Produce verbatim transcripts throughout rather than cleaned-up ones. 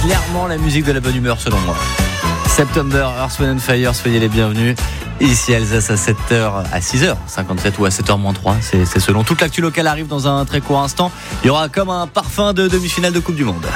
clairement la musique de la bonne humeur selon moi. September, Earth, Wind and Fire, soyez les bienvenus. Ici Alsace à sept heures, à six heures cinquante-sept ou à sept heures moins trois, c'est, c'est selon. Toute l'actu locale arrive dans un très court instant. Il y aura comme un parfum de demi-finale de Coupe du Monde.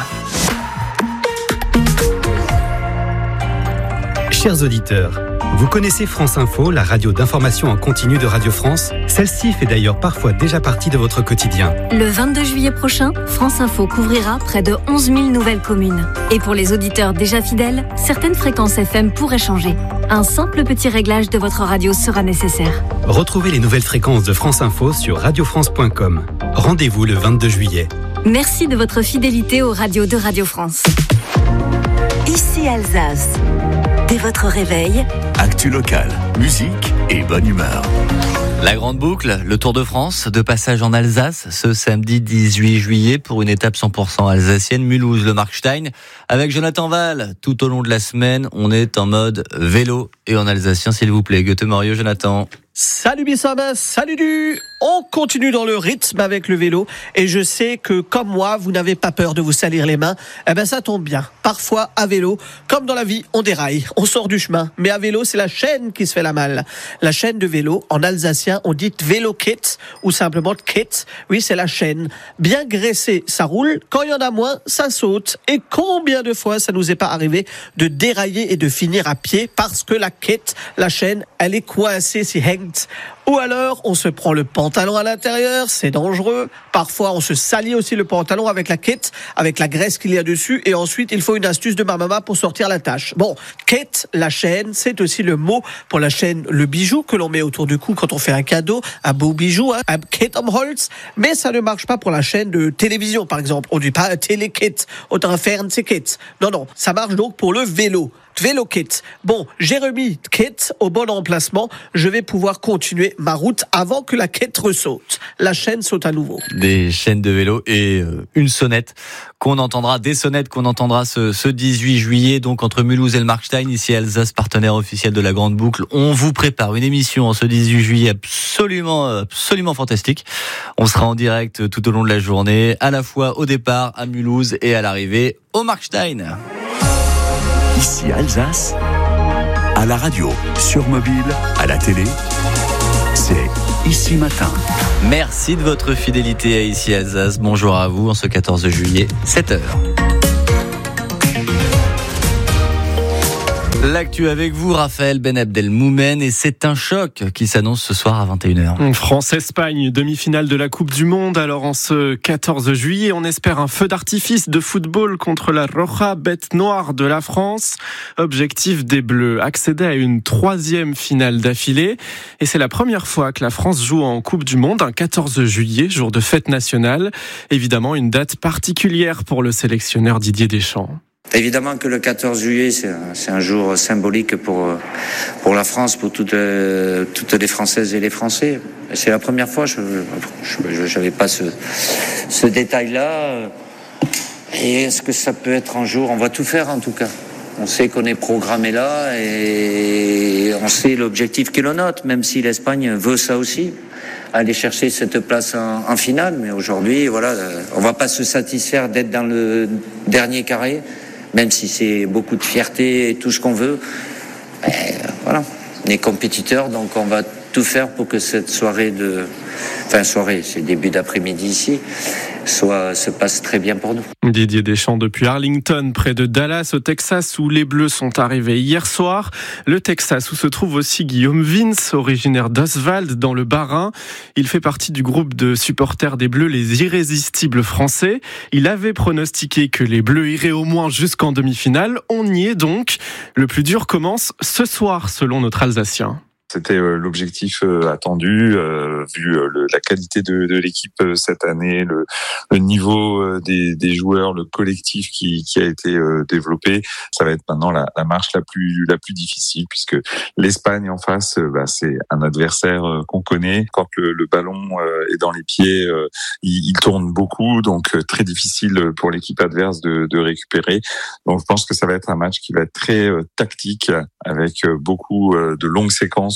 Chers auditeurs, vous connaissez France Info, la radio d'information en continu de Radio France? Celle-ci fait d'ailleurs parfois déjà partie de votre quotidien. Le vingt-deux juillet prochain, France Info couvrira près de onze mille nouvelles communes. Et pour les auditeurs déjà fidèles, certaines fréquences F M pourraient changer. Un simple petit réglage de votre radio sera nécessaire. Retrouvez les nouvelles fréquences de France Info sur radio france point com. Rendez-vous le vingt-deux juillet. Merci de votre fidélité aux radios de Radio France. Ici Alsace. Dès votre réveil, actu locale, musique et bonne humeur. La grande boucle, le Tour de France, de passage en Alsace ce samedi dix-huit juillet pour une étape cent pour cent alsacienne, Mulhouse, le Markstein. Avec Jonathan Val, tout au long de la semaine, on est en mode vélo et en alsacien, s'il vous plaît. Goethe Morio, Jonathan. Salut Bissam, salut du. On continue dans le rythme avec le vélo et je sais que comme moi, vous n'avez pas peur de vous salir les mains. Eh ben ça tombe bien. Parfois à vélo, comme dans la vie, on déraille, on sort du chemin. Mais à vélo, c'est la chaîne qui se fait la malle. La chaîne de vélo, en alsacien, on dit Vélokette ou simplement Kette. Oui, c'est la chaîne. Bien graissée, ça roule. Quand il y en a moins, ça saute. Et combien de fois ça nous est pas arrivé de dérailler et de finir à pied parce que la Kette, la chaîne, elle est coincée, si hängt. Ou alors, on se prend le pantalon à l'intérieur, c'est dangereux. Parfois, on se salit aussi le pantalon avec la quête, avec la graisse qu'il y a dessus. Et ensuite, il faut une astuce de ma maman pour sortir la tâche. Bon, quête, la chaîne, c'est aussi le mot pour la chaîne, le bijou que l'on met autour du cou quand on fait un cadeau, un beau bijou, hein, un Kette am Holz. Mais ça ne marche pas pour la chaîne de télévision, par exemple. On ne dit pas un Télé-Kette ou un Fernseh-Kette. Non, non, ça marche donc pour le vélo. Vélokette. Bon, j'ai remis Kette au bon emplacement. Je vais pouvoir continuer ma route avant que la Kette ressaute. La chaîne saute à nouveau. Des chaînes de vélo et euh, une sonnette qu'on entendra, des sonnettes qu'on entendra ce, ce dix-huit juillet, donc entre Mulhouse et le Markstein, ici Alsace, partenaire officiel de la Grande Boucle. On vous prépare une émission en ce dix-huit juillet absolument, absolument fantastique. On sera en direct tout au long de la journée, à la fois au départ à Mulhouse et à l'arrivée au Markstein. Ici Alsace, à la radio, sur mobile, à la télé, c'est Ici Matin. Merci de votre fidélité à Ici Alsace. Bonjour à vous en ce quatorze juillet, sept heures. L'actu avec vous, Raphaël Ben Abdelmoumen, et c'est un choc qui s'annonce ce soir à vingt et une heures. France-Espagne, demi-finale de la Coupe du Monde. Alors en ce quatorze juillet, on espère un feu d'artifice de football contre la Roja, bête noire de la France. Objectif des Bleus, accéder à une troisième finale d'affilée. Et c'est la première fois que la France joue en Coupe du Monde, un quatorze juillet, jour de fête nationale. Évidemment, une date particulière pour le sélectionneur Didier Deschamps. Évidemment que le quatorze juillet, c'est un, c'est un jour symbolique pour, pour la France, pour toutes, toutes les Françaises et les Français. C'est la première fois, je n'avais pas ce, ce détail-là. Et est-ce que ça peut être un jour? On va tout faire en tout cas. On sait qu'on est programmé là et on sait l'objectif qui est le nôtre, même si l'Espagne veut ça aussi, aller chercher cette place en, en finale. Mais aujourd'hui, voilà, on va pas se satisfaire d'être dans le dernier carré, même si c'est beaucoup de fierté et tout ce qu'on veut. Et voilà, on est compétiteurs, donc on va tout faire pour que cette soirée de... Enfin, soirée, c'est début d'après-midi ici, soit, se passe très bien pour nous. Didier Deschamps depuis Arlington, près de Dallas, au Texas, où les Bleus sont arrivés hier soir. Le Texas, où se trouve aussi Guillaume Vince, originaire d'Oswald, dans le Bas-Rhin. Il fait partie du groupe de supporters des Bleus, les Irrésistibles français. Il avait pronostiqué que les Bleus iraient au moins jusqu'en demi-finale. On y est donc. Le plus dur commence ce soir, selon notre Alsacien. C'était l'objectif attendu, euh, vu le, la qualité de, de l'équipe cette année, le, le niveau des, des joueurs, le collectif qui, qui a été développé. Ça va être maintenant la, la marche la plus la plus difficile, puisque l'Espagne en face, bah, c'est un adversaire qu'on connaît. Quand le, le ballon est dans les pieds, il, il tourne beaucoup, donc très difficile pour l'équipe adverse de, de récupérer. Donc je pense que ça va être un match qui va être très tactique, avec beaucoup de longues séquences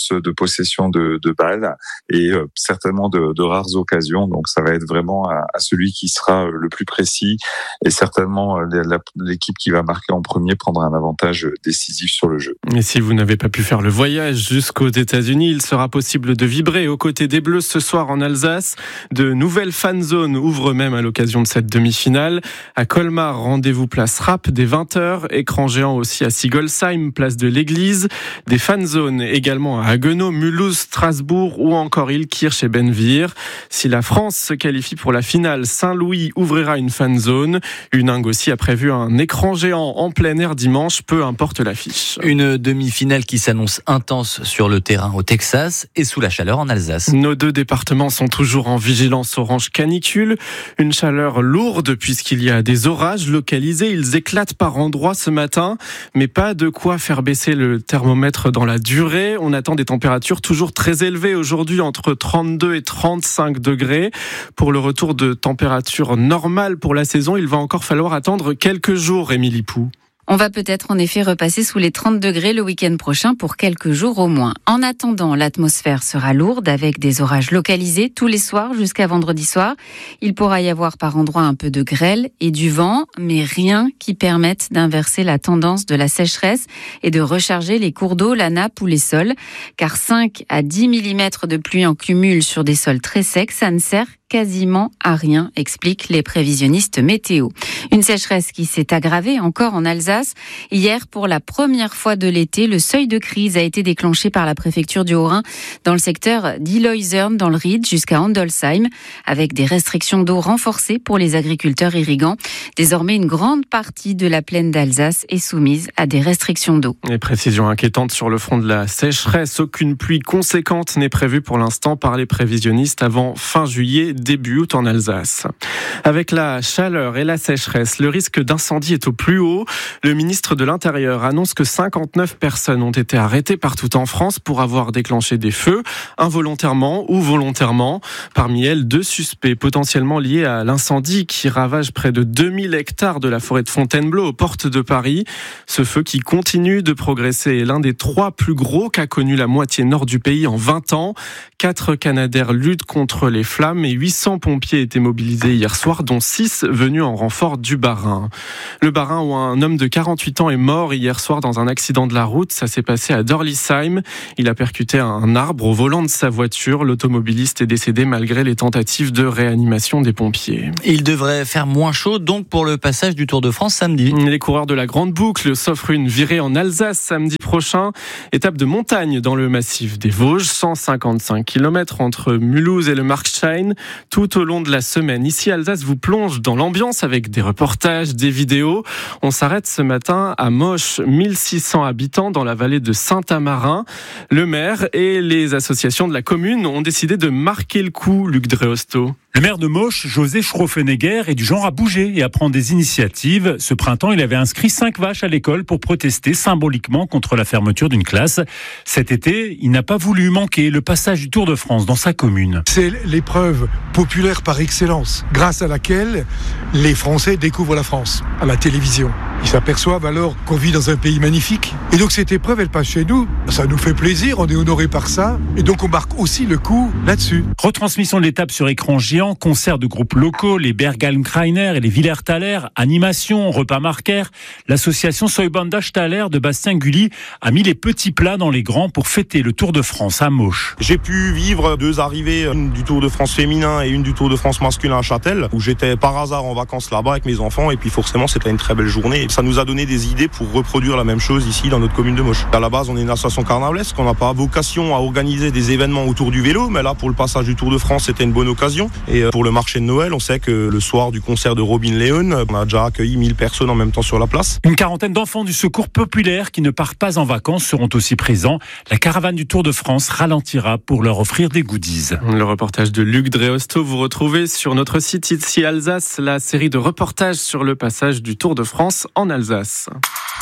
chance de possession de, de balles et euh, certainement de, de rares occasions. Donc ça va être vraiment à, à celui qui sera le plus précis et certainement la, l'équipe qui va marquer en premier prendra un avantage décisif sur le jeu. Et si vous n'avez pas pu faire le voyage jusqu'aux États-Unis, il sera possible de vibrer aux côtés des Bleus ce soir en Alsace. De nouvelles fan zones ouvrent même à l'occasion de cette demi-finale. À Colmar, rendez-vous place Rapp dès vingt heures. Écran géant aussi à Sigolsheim, place de l'Église. Des fan zones également à Haguenau, Mulhouse, Strasbourg ou encore Ilkirch et Benvir. Si la France se qualifie pour la finale, Saint-Louis ouvrira une fan zone. Huningue aussi a prévu un écran géant en plein air dimanche, peu importe l'affiche. Une demi-finale qui s'annonce intense sur le terrain au Texas et sous la chaleur en Alsace. Nos deux départements sont toujours en vigilance orange canicule. Une chaleur lourde puisqu'il y a des orages localisés. Ils éclatent par endroits ce matin, mais pas de quoi faire baisser le thermomètre dans la durée. On attend des températures toujours très élevées aujourd'hui, entre trente-deux et trente-cinq degrés. Pour le retour de température normale pour la saison, il va encore falloir attendre quelques jours, Émilie Pou. On va peut-être en effet repasser sous les trente degrés le week-end prochain pour quelques jours au moins. En attendant, l'atmosphère sera lourde avec des orages localisés tous les soirs jusqu'à vendredi soir. Il pourra y avoir par endroits un peu de grêle et du vent, mais rien qui permette d'inverser la tendance de la sécheresse et de recharger les cours d'eau, la nappe ou les sols. Car cinq à dix millimètres de pluie en cumul sur des sols très secs, ça ne sert quasiment à rien, expliquent les prévisionnistes météo. Une sécheresse qui s'est aggravée encore en Alsace. Hier, pour la première fois de l'été, le seuil de crise a été déclenché par la préfecture du Haut-Rhin dans le secteur d'Illoisern dans le Ried jusqu'à Andolsheim, avec des restrictions d'eau renforcées pour les agriculteurs irrigants. Désormais, une grande partie de la plaine d'Alsace est soumise à des restrictions d'eau. Et précision inquiétante sur le front de la sécheresse. Aucune pluie conséquente n'est prévue pour l'instant par les prévisionnistes avant fin juillet, début août en Alsace. Avec la chaleur et la sécheresse, le risque d'incendie est au plus haut. Le ministre de l'Intérieur annonce que cinquante-neuf personnes ont été arrêtées partout en France pour avoir déclenché des feux, involontairement ou volontairement. Parmi elles, deux suspects potentiellement liés à l'incendie qui ravage près de deux mille hectares de la forêt de Fontainebleau aux portes de Paris. Ce feu qui continue de progresser est l'un des trois plus gros qu'a connu la moitié nord du pays en vingt ans. Quatre Canadair luttent contre les flammes et huit cents pompiers étaient mobilisés hier soir, dont six venus en renfort du Bas-Rhin. Le Bas-Rhin où un homme de quarante-huit ans est mort hier soir dans un accident de la route. Ça s'est passé à Dorlisheim. Il a percuté un arbre au volant de sa voiture. L'automobiliste est décédé malgré les tentatives de réanimation des pompiers. Il devrait faire moins chaud donc pour le passage du Tour de France samedi. Les coureurs de la Grande Boucle s'offrent une virée en Alsace samedi prochain. Étape de montagne dans le massif des Vosges, cent cinquante-cinq kilomètres entre Mulhouse et le Markstein. Tout au long de la semaine, ici Alsace vous plonge dans l'ambiance avec des reportages, des vidéos. On s'arrête ce matin à Moche, mille six cents habitants dans la vallée de Saint-Amarin. Le maire et les associations de la commune ont décidé de marquer le coup, Luc Dreosto. Le maire de Moche, José Schroffenegger, est du genre à bouger et à prendre des initiatives. Ce printemps, il avait inscrit cinq vaches à l'école pour protester symboliquement contre la fermeture d'une classe. Cet été, il n'a pas voulu manquer le passage du Tour de France dans sa commune. C'est l'épreuve populaire par excellence, grâce à laquelle les Français découvrent la France à la télévision. Ils s'aperçoivent alors qu'on vit dans un pays magnifique. Et donc cette épreuve, elle passe chez nous. Ça nous fait plaisir, on est honoré par ça. Et donc on marque aussi le coup là-dessus. Retransmission de l'étape sur écran géant, concert de groupes locaux, les Bergalm-Kreiner et les Villers-Thaler, animation, repas Marker. L'association Soybanda-Staller de Bastien Gulli a mis les petits plats dans les grands pour fêter le Tour de France à Moche. J'ai pu vivre deux arrivées, une du Tour de France féminin et une du Tour de France masculin à Châtel, où j'étais par hasard en vacances là-bas avec mes enfants, et puis forcément c'était une très belle journée. Ça nous a donné des idées pour reproduire la même chose ici dans notre commune de Moche. À la base, on est une association carnavalesque, on n'a pas vocation à organiser des événements autour du vélo, mais là pour le passage du Tour de France, c'était une bonne occasion. Et pour le marché de Noël, on sait que le soir du concert de Robin Leon, on a déjà accueilli mille personnes en même temps sur la place. Une quarantaine d'enfants du secours populaire qui ne partent pas en vacances seront aussi présents. La caravane du Tour de France ralentira pour leur offrir des goodies. Le reportage de Luc Dreosto, vous retrouvez sur notre site Ici Alsace la série de reportages sur le passage du Tour de France en Alsace.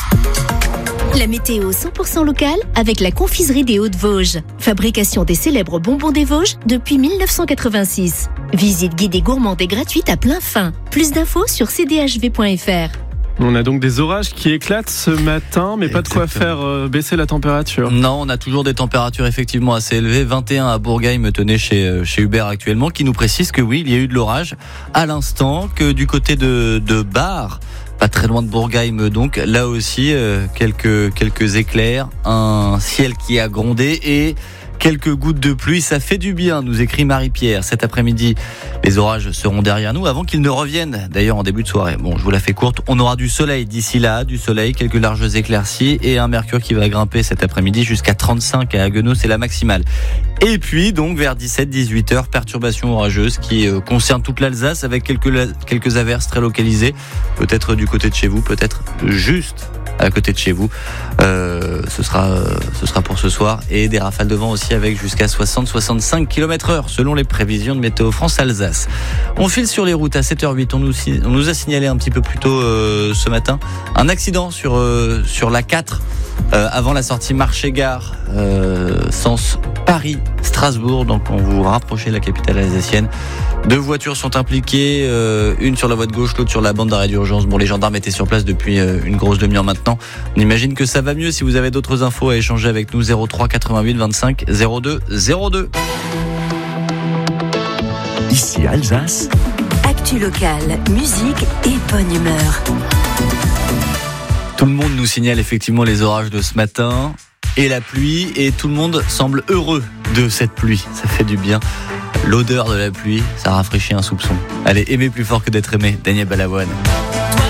La météo cent pour cent locale avec la confiserie des Hauts-de-Vosges. Fabrication des célèbres bonbons des Vosges depuis mille neuf cent quatre-vingt-six. Visite guidée gourmande et gratuite à plein fin. Plus d'infos sur c d h v point f r. On a donc des orages qui éclatent ce matin, mais pas Exactement. de quoi faire euh, baisser la température. Non, on a toujours des températures effectivement assez élevées. vingt et un à Bourgail, me tenait chez, chez Hubert actuellement, qui nous précise que oui, il y a eu de l'orage à l'instant, que du côté de, de Bar, pas très loin de Bourgail, donc là aussi euh, quelques, quelques éclairs, un ciel qui a grondé et quelques gouttes de pluie, ça fait du bien, nous écrit Marie-Pierre. Cet après-midi, les orages seront derrière nous avant qu'ils ne reviennent, d'ailleurs en début de soirée. Bon, je vous la fais courte, on aura du soleil d'ici là, du soleil, quelques larges éclaircies et un mercure qui va grimper cet après-midi jusqu'à trente-cinq à Haguenau, c'est la maximale. Et puis, donc, vers dix-sept à dix-huit heures, perturbation orageuse qui euh, concerne toute l'Alsace avec quelques, quelques averses très localisées, peut-être du côté de chez vous, peut-être juste à côté de chez vous. Euh, ce sera, euh, ce sera pour ce soir et des rafales de vent aussi avec jusqu'à soixante à soixante-cinq kilomètres heure selon les prévisions de Météo France Alsace. On file sur les routes à sept heures huit. On nous, on nous a signalé un petit peu plus tôt euh, ce matin un accident sur, euh, sur l'A quatre euh, avant la sortie Marché-Gare, euh, sens Paris-Strasbourg. Donc on vous rapprochez de la capitale alsacienne. Deux voitures sont impliquées, euh, une sur la voie de gauche, l'autre sur la bande d'arrêt d'urgence. Bon, les gendarmes étaient sur place depuis euh, une grosse demi-heure maintenant. On imagine que ça va mieux. Si vous avez d'autres infos à échanger avec nous, zéro trois quatre-vingt-huit vingt-cinq zéro deux zéro deux. Ici Alsace. Actu locale, musique et bonne humeur. Tout le monde nous signale effectivement les orages de ce matin et la pluie, et tout le monde semble heureux de cette pluie. Ça fait du bien. L'odeur de la pluie, ça rafraîchit un soupçon. Allez, aimer plus fort que d'être aimé. Daniel Balavoine.